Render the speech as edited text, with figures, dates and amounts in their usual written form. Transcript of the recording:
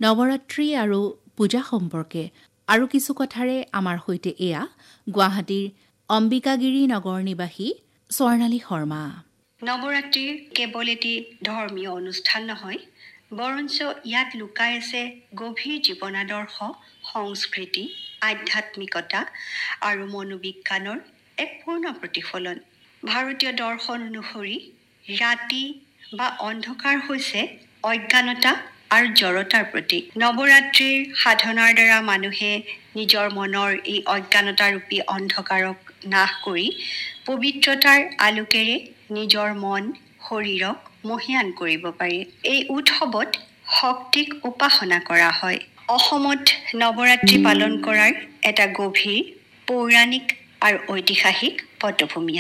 নৱৰাত্ৰি আৰু পূজা সম্পৰ্কে আৰু কিছু কথাৰে আমাৰ সৈতে এয়া গুৱাহাটীৰ অম্বিকাগিৰি নগৰ নিবাসী স্বৰ্ণালী শৰ্মা। নৱৰাত্ৰি কেৱল এটি ধৰ্মীয় অনুষ্ঠান নহয়, বৰঞ্চ ইয়াত লুকাই আছে গভীৰ জীৱনাদৰ্শ, সংস্কৃতি, আধ্যাত্মিকতা আৰু মনোবিজ্ঞানৰ এক পূৰ্ণ প্ৰতিফলন। ভাৰতীয় দৰ্শন অনুসৰি ৰাতি বা অন্ধকাৰ হৈছে অজ্ঞানতা আৰু জড়তাৰ প্ৰতীক। নৱৰাত্ৰিৰ সাধনাৰ দ্বাৰা মানুহে নিজৰ মনৰ এই অজ্ঞানতাৰূপী অন্ধকাৰক নাশ কৰি পবিত্ৰতাৰ আলোকেৰে নিজৰ মন, শৰীৰক মহীয়ান কৰিব পাৰি। এই উৎসৱত শক্তিক উপাসনা কৰা হয়। অসমত নৱৰাত্ৰি পালন কৰাৰ এটা গভীৰ পৌৰাণিক আৰু ঐতিহাসিক পটভূমি